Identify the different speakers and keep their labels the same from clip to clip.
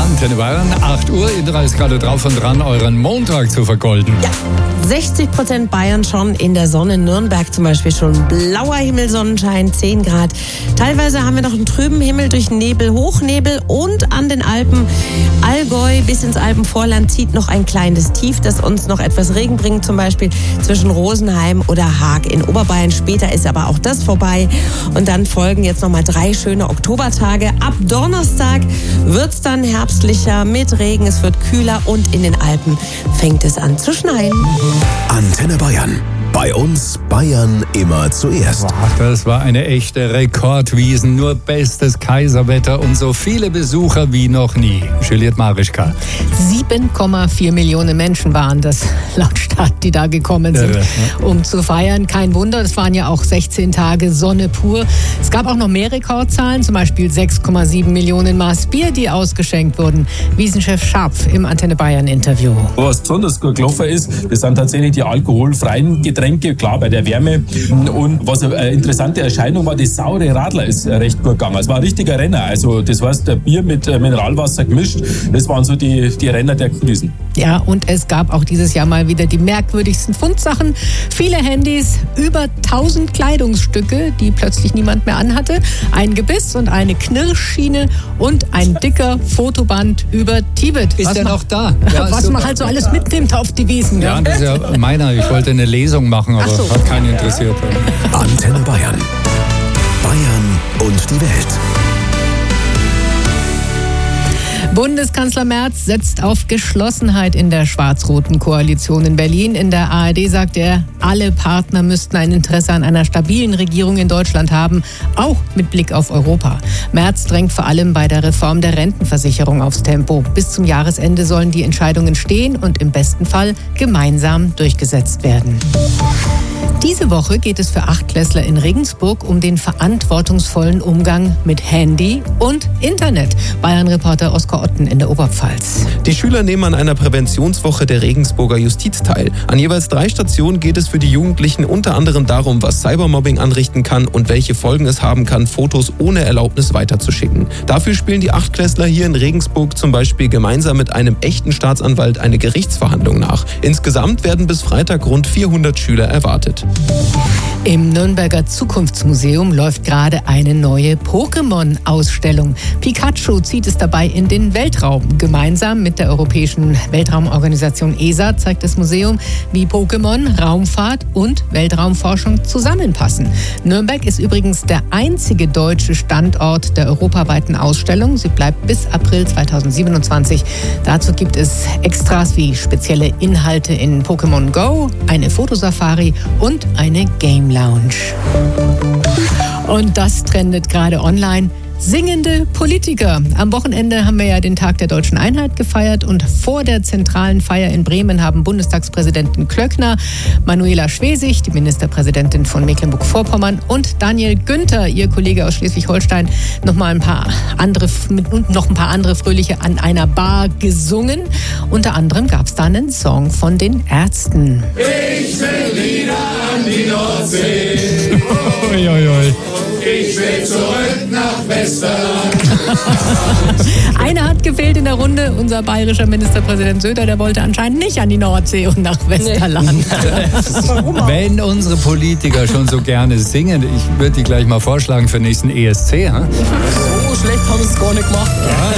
Speaker 1: Antenne Bayern, 8 Uhr, Indra ist gerade drauf und dran, euren Montag zu vergolden.
Speaker 2: Ja, 60% Bayern schon in der Sonne, Nürnberg zum Beispiel schon blauer Himmel, Sonnenschein, 10 Grad. Teilweise haben wir noch einen trüben Himmel durch Nebel, Hochnebel und an den Alpen, Allgäu bis ins Alpenvorland zieht noch ein kleines Tief, das uns noch etwas Regen bringt, zum Beispiel zwischen Rosenheim oder Haag in Oberbayern. Später ist aber auch das vorbei und dann folgen jetzt nochmal 3 schöne Oktobertage. Ab Donnerstag wird es dann herbstlicher mit Regen, es wird kühler und in den Alpen fängt es an zu schneien.
Speaker 3: Antenne Bayern. Bei uns Bayern immer zuerst.
Speaker 1: Boah, das war eine echte Rekordwiesen, nur bestes Kaiserwetter und so viele Besucher wie noch nie. Juliette Marischka.
Speaker 4: 7,4 Millionen Menschen waren das laut Stadt, die da gekommen sind, um zu feiern. Kein Wunder, es waren ja auch 16 Tage Sonne pur. Es gab auch noch mehr Rekordzahlen, zum Beispiel 6,7 Millionen Maß Bier, die ausgeschenkt wurden. Wiesenchef Scharpf im Antenne Bayern Interview.
Speaker 5: Was besonders gut gelaufen ist, das sind tatsächlich die alkoholfreien Getränke, klar bei der Wärme. Und was eine interessante Erscheinung war, das saure Radler ist recht gut gegangen. Es war ein richtiger Renner. Also das heißt, der Bier mit Mineralwasser gemischt, das waren so die Renner der Krisen.
Speaker 4: Ja, und es gab auch dieses Jahr mal wieder die merkwürdigsten Fundsachen. Viele Handys, über 1000 Kleidungsstücke, die plötzlich niemand mehr anhatte, ein Gebiss und eine Knirschschiene und ein dicker Fotoband über Tibet.
Speaker 1: Ist der noch da? Ja,
Speaker 4: was man halt so alles mitnimmt auf die Wiesen.
Speaker 1: Ja, das ist ja meiner. Ich wollte eine Lesung machen, aber hat keinen interessiert.
Speaker 3: Antenne Bayern. Bayern und die Welt.
Speaker 4: Bundeskanzler Merz setzt auf Geschlossenheit in der schwarz-roten Koalition in Berlin. In der ARD sagt er, alle Partner müssten ein Interesse an einer stabilen Regierung in Deutschland haben, auch mit Blick auf Europa. Merz drängt vor allem bei der Reform der Rentenversicherung aufs Tempo. Bis zum Jahresende sollen die Entscheidungen stehen und im besten Fall gemeinsam durchgesetzt werden. Diese Woche geht es für Achtklässler in Regensburg um den verantwortungsvollen Umgang mit Handy und Internet. Bayern-Reporter Oskar Otten in der Oberpfalz.
Speaker 6: Die Schüler nehmen an einer Präventionswoche der Regensburger Justiz teil. An jeweils 3 Stationen geht es für die Jugendlichen unter anderem darum, was Cybermobbing anrichten kann und welche Folgen es haben kann, Fotos ohne Erlaubnis weiterzuschicken. Dafür spielen die Achtklässler hier in Regensburg zum Beispiel gemeinsam mit einem echten Staatsanwalt eine Gerichtsverhandlung nach. Insgesamt werden bis Freitag rund 400 Schüler erwartet.
Speaker 4: Im Nürnberger Zukunftsmuseum läuft gerade eine neue Pokémon-Ausstellung. Pikachu zieht es dabei in den Weltraum. Gemeinsam mit der Europäischen Weltraumorganisation ESA zeigt das Museum, wie Pokémon, Raumfahrt und Weltraumforschung zusammenpassen. Nürnberg ist übrigens der einzige deutsche Standort der europaweiten Ausstellung. Sie bleibt bis April 2027. Dazu gibt es Extras wie spezielle Inhalte in Pokémon Go, eine Fotosafari und eine Game Lounge. Und das trendet gerade online. Singende Politiker. Am Wochenende haben wir ja den Tag der Deutschen Einheit gefeiert und vor der zentralen Feier in Bremen haben Bundestagspräsidentin Klöckner, Manuela Schwesig, die Ministerpräsidentin von Mecklenburg-Vorpommern und Daniel Günther, ihr Kollege aus Schleswig-Holstein, noch ein paar andere Fröhliche an einer Bar gesungen. Unter anderem gab es da einen Song von den Ärzten.
Speaker 7: Ich will wieder an die Nordsee.
Speaker 1: Ui, ui, ui.
Speaker 7: Ich will zurück nach Westerland.
Speaker 4: Einer hat gefehlt in der Runde, unser bayerischer Ministerpräsident Söder, der wollte anscheinend nicht an die Nordsee und nach Westerland.
Speaker 1: Wenn unsere Politiker schon so gerne singen, ich würde die gleich mal vorschlagen für nächsten ESC.
Speaker 8: So schlecht haben sie es gar nicht gemacht.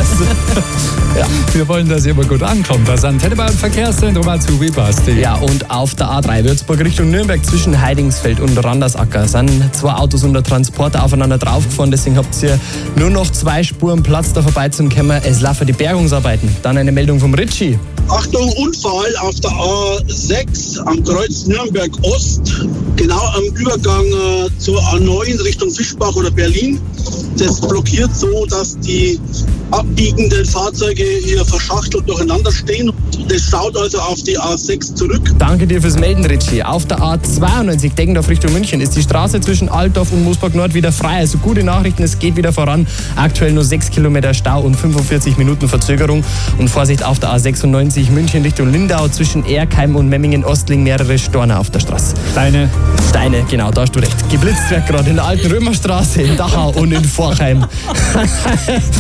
Speaker 1: Ja. Wir wollen, dass ihr immer gut ankommt. Das Antenne Bayern Verkehrszentrum Azubi Basti.
Speaker 8: Ja, und auf der A3 Würzburg Richtung Nürnberg zwischen Heidingsfeld und Randersacker sind 2 Autos und ein Transporter aufeinander draufgefahren. Deswegen habt ihr nur noch 2 Spuren Platz, da vorbeizukommen. Es laufen die Bergungsarbeiten. Dann eine Meldung vom Ritchie.
Speaker 9: Achtung, Unfall auf der A6 am Kreuz Nürnberg Ost, genau am Übergang zur A9 Richtung Fischbach oder Berlin. Das blockiert so, dass die abbiegenden Fahrzeuge hier verschachtelt durcheinander stehen. Das schaut also auf die A6 zurück.
Speaker 8: Danke dir fürs Melden, Ritchie. Auf der A92 Deggendorf Richtung München ist die Straße zwischen Altdorf und Moosburg Nord wieder frei. Also gute Nachrichten, es geht wieder voran. Aktuell nur 6 Kilometer Stau und 45 Minuten Verzögerung. Und Vorsicht auf der A96 München Richtung Lindau zwischen Erkheim und Memmingen-Ostling mehrere Storner auf der Straße. Steine, genau, da hast du recht. Geblitzt wird gerade in der alten Römerstraße, in Dachau und in Forchheim.